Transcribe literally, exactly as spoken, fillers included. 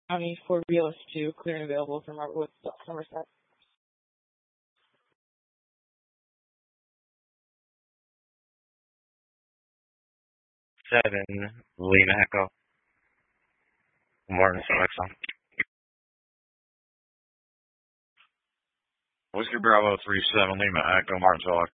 County for B L S two, clear and available from Robert Woods, Somerset. Seven, Lima Echo. Martin Selection. Whiskey Bravo three seven, Lima Echo, Martin Select.